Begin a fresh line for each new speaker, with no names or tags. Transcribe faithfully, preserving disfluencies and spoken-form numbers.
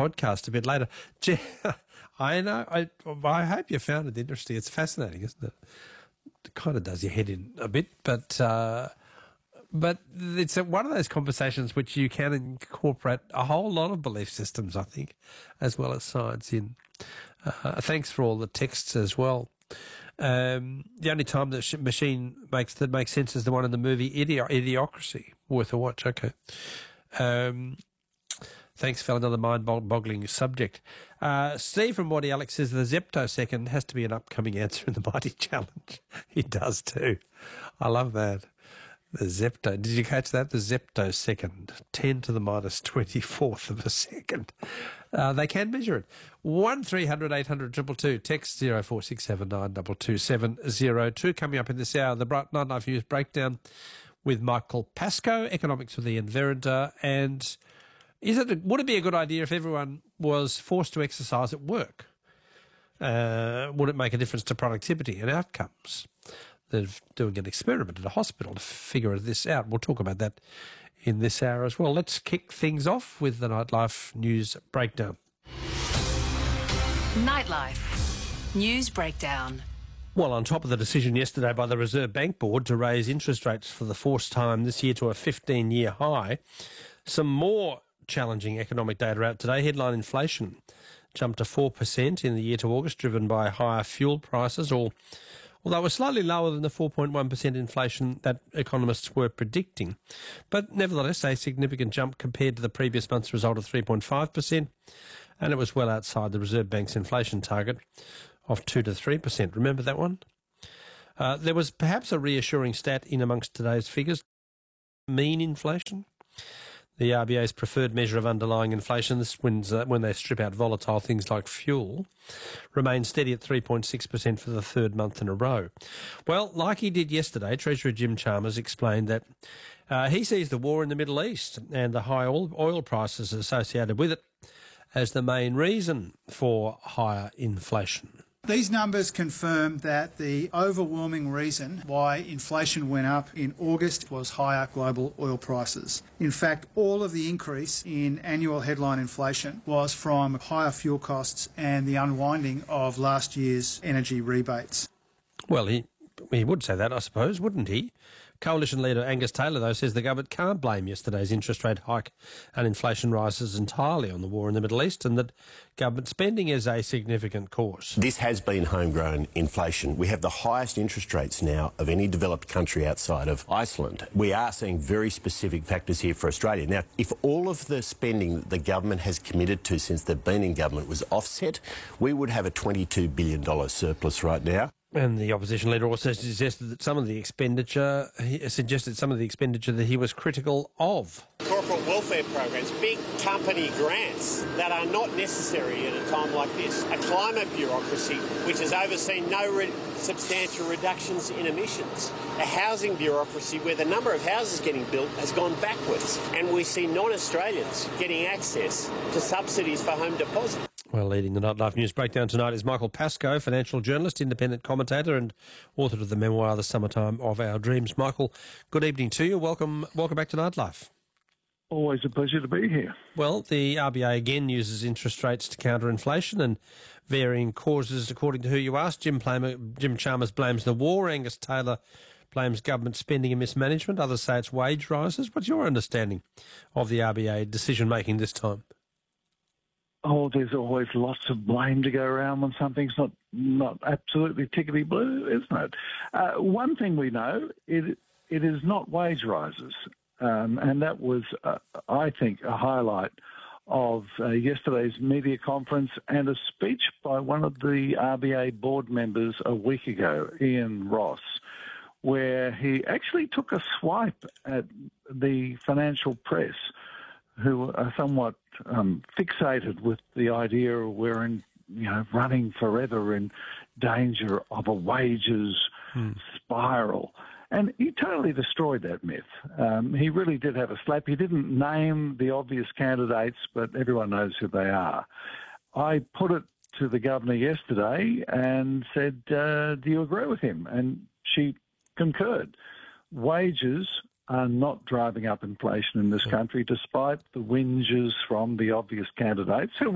podcast a bit later. Gee, I know. I, I hope you found it interesting. It's fascinating, isn't it? It kind of does your head in a bit, but uh, but it's one of those conversations which you can incorporate a whole lot of belief systems, I think, as well as science in. Uh, thanks for all the texts as well. Um, the only time that sh- machine makes that makes sense is the one in the movie Idi- Idiocracy. Worth a watch. Okay. Um, thanks for another mind-boggling subject. Uh, Steve from Waddy Alex says the Zeptosecond has to be an upcoming answer in the Mighty Challenge. He does too. I love that. The Zepto. Did you catch that? The Zeptosecond. ten to the minus twenty-fourth of a second. Uh, they can measure it. one three hundred eight hundred two two two. Text zero four six seven nine two two seven zero two. Coming up in this hour, the Bright Nightlife News Breakdown with Michael Pascoe, economics with Ian Verender. And is it would it be a good idea if everyone was forced to exercise at work? Uh, would it make a difference to productivity and outcomes? They're doing an experiment at a hospital to figure this out. We'll talk about that in this hour as well. Let's kick things off with the Nightlife News Breakdown.
Nightlife News Breakdown.
Well, on top of the decision yesterday by the Reserve Bank Board to raise interest rates for the fourth time this year to a fifteen-year high, some more challenging economic data out today. Headline inflation jumped to four percent in the year to August, driven by higher fuel prices, or although it was slightly lower than the four point one percent inflation that economists were predicting. But nevertheless, a significant jump compared to the previous month's result of three point five percent, and it was well outside the Reserve Bank's inflation target of two to three percent. Remember that one? Uh, there was perhaps a reassuring stat in amongst today's figures. Mean inflation. The R B A's preferred measure of underlying inflation, this wins, uh, when they strip out volatile things like fuel, remains steady at three point six percent for the third month in a row. Well, like he did yesterday, Treasurer Jim Chalmers explained that uh, he sees the war in the Middle East and the high oil, oil prices associated with it as the main reason for higher inflation.
These numbers confirm that the overwhelming reason why inflation went up in August was higher global oil prices. In fact, all of the increase in annual headline inflation was from higher fuel costs and the unwinding of last year's energy rebates.
Well, he, he would say that, I suppose, wouldn't he? Coalition leader Angus Taylor, though, says the government can't blame yesterday's interest rate hike and inflation rises entirely on the war in the Middle East, and that government spending is a significant cause.
This has been homegrown inflation. We have the highest interest rates now of any developed country outside of Iceland. We are seeing very specific factors here for Australia. Now, if all of the spending that the government has committed to since they've been in government was offset, we would have a twenty-two billion dollars surplus right now.
And the opposition leader also suggested that some of the expenditure, he suggested some of the expenditure that he was critical of.
Corporate welfare programs, big company grants that are not necessary at a time like this. A climate bureaucracy which has overseen no re- substantial reductions in emissions. A housing bureaucracy where the number of houses getting built has gone backwards. And we see non-Australians getting access to subsidies for home deposit.
Well, leading the Nightlife News Breakdown tonight is Michael Pascoe, financial journalist, independent commentator and author of the memoir The Summertime of Our Dreams. Michael, good evening to you. Welcome welcome back to Nightlife.
Always a pleasure to be here.
Well, the R B A again uses interest rates to counter inflation and varying causes according to who you ask. Jim, Plamer, Jim Chalmers blames the war. Angus Taylor blames government spending and mismanagement. Others say it's wage rises. What's your understanding of the R B A decision-making this time?
Oh, there's always lots of blame to go around when something's not not absolutely tickety blue, isn't it? Uh, one thing we know, it it is not wage rises, um, and that was, uh, I think, a highlight of uh, yesterday's media conference and a speech by one of the R B A board members a week ago, Ian Ross, where he actually took a swipe at the financial press, who are somewhat um, fixated with the idea we're in, you know, running forever in danger of a wages hmm. spiral. And he totally destroyed that myth. Um, he really did have a slap. He didn't name the obvious candidates, but everyone knows who they are. I put it to the governor yesterday and said, uh, do you agree with him? And she concurred. Wages are not driving up inflation in this country, despite the whinges from the obvious candidates who